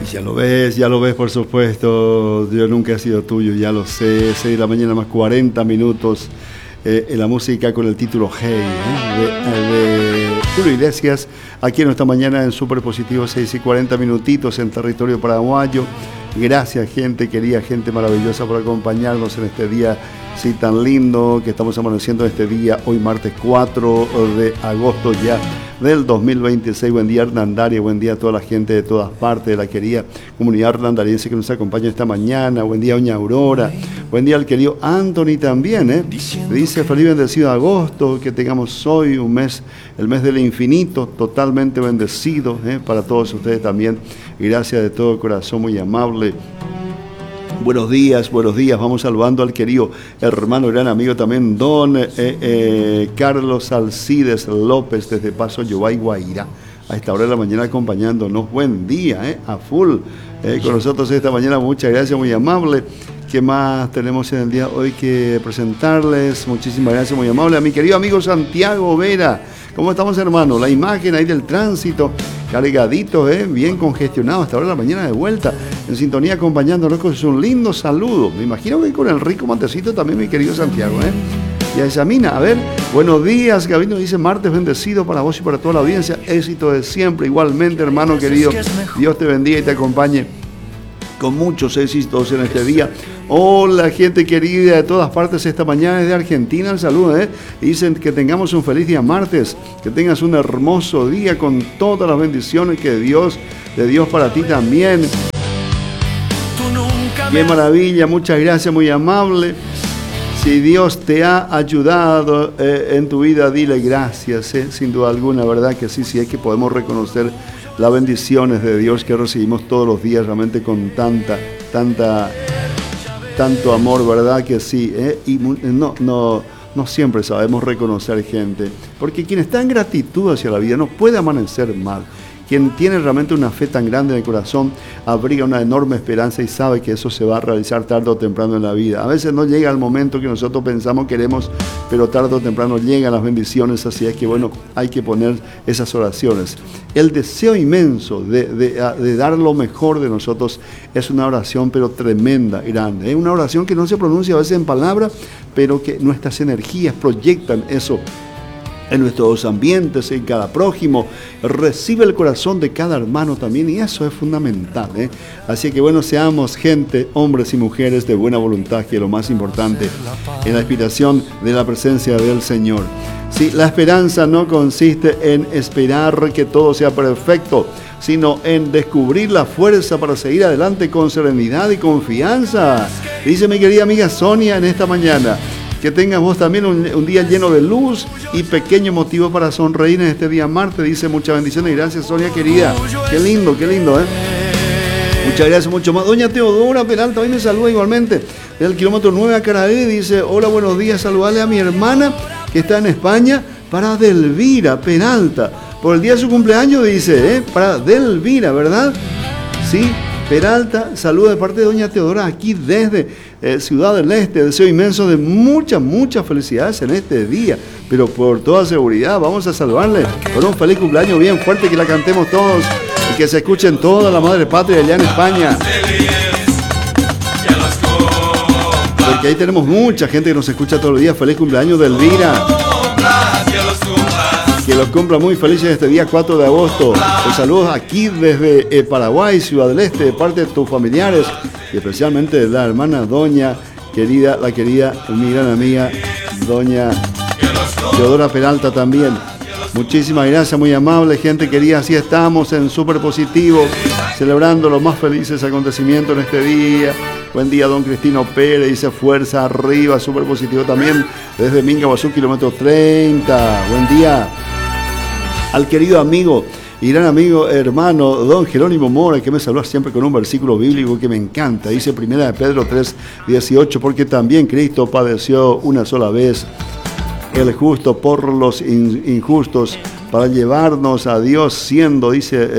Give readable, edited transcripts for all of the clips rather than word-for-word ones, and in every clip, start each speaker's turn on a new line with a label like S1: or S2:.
S1: Y ya lo ves, por supuesto. Yo nunca he sido tuyo, ya lo sé. 6 de la mañana más 40 minutos. En la música con el título Hey, de Julio Iglesias, aquí en esta mañana en Super Positivo, 6 y 40 minutitos en territorio paraguayo. Gracias, gente querida, gente maravillosa, por acompañarnos en este día sí tan lindo que estamos amaneciendo este día, hoy martes 4 de agosto ya del 2026. Buen día, Hernandaria, buen día a toda la gente de todas partes de la querida comunidad hernandariense que nos acompaña esta mañana. Buen día, doña Aurora. Buen día al querido Anthony también, Dice feliz bendecido agosto, que tengamos hoy un mes, el mes del infinito, totalmente bendecido, para todos ustedes también. Gracias de todo corazón, muy amable. Buenos días, vamos saludando al querido hermano, gran amigo también, don Carlos Alcides López, desde Paso Yobay, Guairá, a esta hora de la mañana acompañándonos. Buen día, a full, con nosotros esta mañana, muchas gracias, muy amable. ¿Qué más tenemos en el día de hoy que presentarles? Muchísimas gracias, muy amable. A mi querido amigo Santiago Vera, ¿cómo estamos, hermano? La imagen ahí del tránsito, cargadito, bien congestionado, hasta ahora de la mañana de vuelta, en sintonía acompañándonos con un lindo saludo. Me imagino que con el rico matecito también, mi querido Santiago, Y a Examina, a ver, buenos días, Gabino dice, martes bendecido para vos y para toda la audiencia, éxito de siempre, igualmente, hermano querido, Dios te bendiga y te acompañe con muchos éxitos en este día. Hola, gente querida de todas partes esta mañana desde Argentina, el saludo, Dicen que tengamos un feliz día martes, que tengas un hermoso día con todas las bendiciones que de Dios para ti también. Qué maravilla, muchas gracias, muy amable. Si Dios te ha ayudado en tu vida, dile gracias, sin duda alguna, ¿verdad? Que sí, es que podemos reconocer las bendiciones de Dios que recibimos todos los días, realmente con tanto amor, ¿verdad? Que sí, y no siempre sabemos reconocer, gente, porque quien está en gratitud hacia la vida no puede amanecer mal. Quien tiene realmente una fe tan grande en el corazón abriga una enorme esperanza y sabe que eso se va a realizar tarde o temprano en la vida. A veces no llega el momento que nosotros pensamos queremos, pero tarde o temprano llegan las bendiciones, así es que bueno, hay que poner esas oraciones. El deseo inmenso de dar lo mejor de nosotros es una oración pero tremenda, grande. Es una oración que no se pronuncia a veces en palabras, pero que nuestras energías proyectan eso en nuestros ambientes, en cada prójimo, recibe el corazón de cada hermano también, y eso es fundamental, Así que bueno, seamos gente, hombres y mujeres de buena voluntad, que es lo más importante, en la inspiración de la presencia del Señor. Sí, la esperanza no consiste en esperar que todo sea perfecto, sino en descubrir la fuerza para seguir adelante con serenidad y confianza. Dice mi querida amiga Sonia en esta mañana. Que tengas vos también un día lleno de luz y pequeño motivo para sonreír en este día martes. Dice muchas bendiciones y gracias, Sonia querida. Qué lindo, Muchas gracias, mucho más. Doña Teodora Peralta hoy me saluda igualmente. Del kilómetro 9 a Caraí, dice, hola, buenos días, saludarle a mi hermana que está en España, para Delvira Peralta. Por el día de su cumpleaños, dice, para Delvira, ¿verdad? Sí. Peralta, saludo de parte de doña Teodora aquí desde Ciudad del Este. Deseo inmenso de muchas felicidades en este día, pero por toda seguridad vamos a saludarle con un feliz cumpleaños bien fuerte, que la cantemos todos y que se escuchen toda la madre patria allá en España, porque ahí tenemos mucha gente que nos escucha todos los días. Feliz cumpleaños de Elvira, que los cumpla muy felices este día 4 de agosto. Los saludos aquí desde Paraguay, Ciudad del Este, de parte de tus familiares y especialmente de la hermana doña querida, mi gran amiga, doña Teodora Peralta también. Muchísimas gracias, muy amable, gente querida. Así estamos en Super Positivo, celebrando los más felices acontecimientos en este día. Buen día, don Cristino Pérez, dice fuerza arriba, Super Positivo también, desde Minga Guazú, kilómetro 30. Buen día al querido amigo y gran amigo, hermano, don Jerónimo Mora, que me saluda siempre con un versículo bíblico que me encanta. Dice 1 de Pedro 3:18, porque también Cristo padeció una sola vez, el justo por los injustos, para llevarnos a Dios, siendo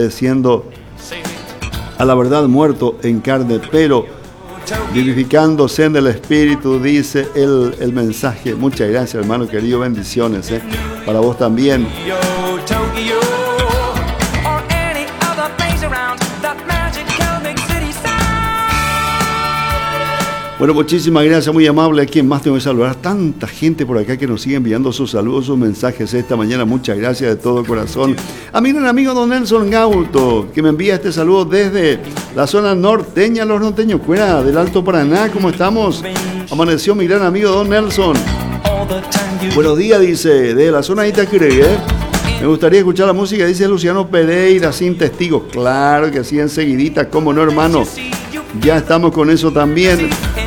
S1: a la verdad muerto en carne, pero vivificándose en el Espíritu, dice el mensaje. Muchas gracias, hermano querido, bendiciones para vos también. Bueno, muchísimas gracias, muy amable. ¿A quién más tengo que saludar? Tanta gente por acá que nos sigue enviando sus saludos, sus mensajes esta mañana. Muchas gracias de todo corazón. A mi gran amigo don Nelson Gaulto, que me envía este saludo desde la zona norteña, los norteños, fuera del Alto Paraná. ¿Cómo estamos? Amaneció mi gran amigo don Nelson. Buenos días, dice, de la zona de Itaquiré, Me gustaría escuchar la música, dice Luciano Pereira, sin testigos. Claro que sí, enseguidita, cómo no, hermano. Ya estamos con eso también.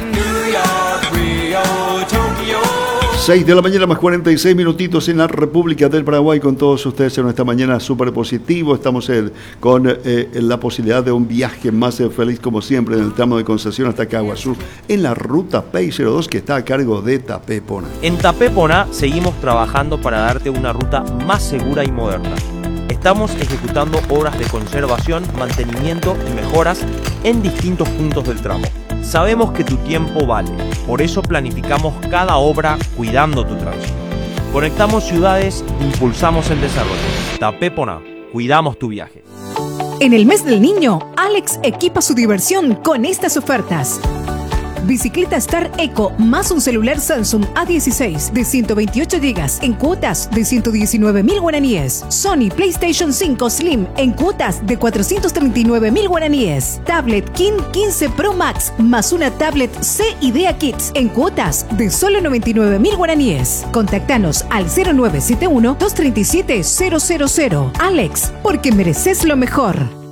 S1: 6 de la mañana más 46 minutitos en la República del Paraguay con todos ustedes en esta mañana súper positivo. Estamos con la posibilidad de un viaje más feliz como siempre en el tramo de Concepción hasta Caguazú en la ruta PEI-02 que está a cargo de Tapepona.
S2: En Tapepona seguimos trabajando para darte una ruta más segura y moderna. Estamos ejecutando obras de conservación, mantenimiento y mejoras en distintos puntos del tramo. Sabemos que tu tiempo vale, por eso planificamos cada obra cuidando tu tránsito. Conectamos ciudades, impulsamos el desarrollo. Tapepona, cuidamos tu viaje.
S3: En el mes del niño, Alex equipa su diversión con estas ofertas. Bicicleta Star Eco más un celular Samsung A16 de 128 GB en cuotas de 119.000 guaraníes. Sony PlayStation 5 Slim en cuotas de 439.000 guaraníes. Tablet King 15 Pro Max más una tablet C Idea Kids en cuotas de solo 99.000 guaraníes. Contactanos al 0971-237-000. Alex, porque mereces lo mejor.